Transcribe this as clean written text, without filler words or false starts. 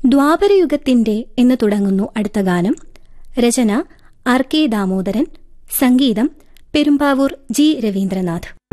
ദ്വാപരയുഗത്തിന്റെ എന്ന് തുടങ്ങുന്നു അടുത്ത ഗാനം. രചന ആർ കെ ദാമോദരൻ. സംഗീതം പെരുമ്പാവൂർ ജി രവീന്ദ്രനാഥ്.